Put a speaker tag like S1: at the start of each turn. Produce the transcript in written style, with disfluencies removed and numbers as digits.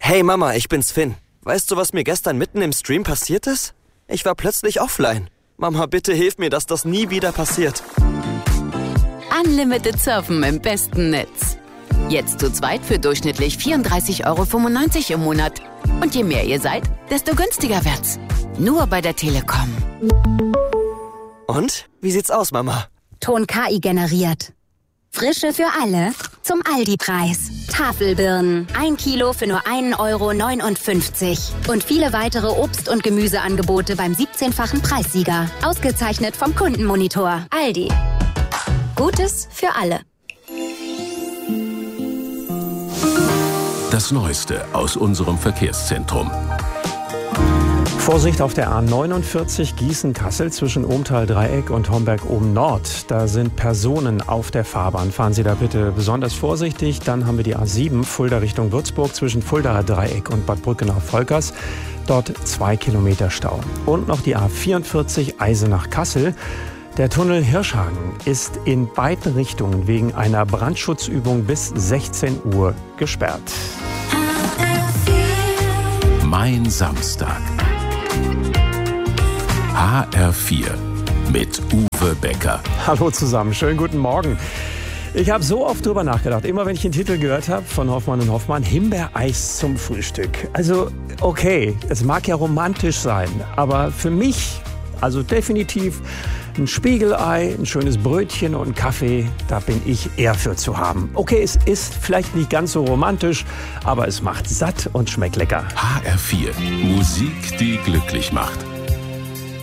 S1: Hey Mama, ich bin's Finn. Weißt du, was mir gestern mitten im Stream passiert ist? Ich war plötzlich offline. Mama, bitte hilf mir, dass das nie wieder passiert.
S2: Unlimited Surfen im besten Netz. Jetzt zu zweit für durchschnittlich 34,95 € im Monat. Und je mehr ihr seid, desto günstiger wird's. Nur bei der Telekom.
S1: Und? Wie sieht's aus, Mama?
S3: Ton KI generiert. Frische für alle zum Aldi-Preis. Tafelbirnen, 1 Kilo für nur 1,59 € Und viele weitere Obst- und Gemüseangebote beim 17-fachen Preissieger. Ausgezeichnet vom Kundenmonitor. Aldi. Gutes für alle.
S4: Das Neueste aus unserem Verkehrszentrum.
S5: Vorsicht auf der A49 Gießen-Kassel zwischen Ohmtal-Dreieck und Homberg-Oben-Nord. Da sind Personen auf der Fahrbahn. Fahren Sie da bitte besonders vorsichtig. Dann haben wir die A7 Fulda Richtung Würzburg zwischen Fuldaer Dreieck und Bad Brückenau-Volkers. Dort 2 Kilometer Stau. Und noch die A44 Eisenach-Kassel. Der Tunnel Hirschhagen ist in beiden Richtungen wegen einer Brandschutzübung bis 16 Uhr gesperrt.
S4: Mein Samstag. HR4 mit Uwe Becker.
S5: Hallo zusammen, schönen guten Morgen. Ich habe so oft drüber nachgedacht, immer wenn ich den Titel gehört habe von Hoffmann und Hoffmann, Himbeereis zum Frühstück. Also okay, es mag ja romantisch sein, aber für mich, also definitiv ein Spiegelei, ein schönes Brötchen und einen Kaffee, da bin ich eher für zu haben. Okay, es ist vielleicht nicht ganz so romantisch, aber es macht satt und schmeckt lecker.
S4: HR4, Musik, die glücklich macht.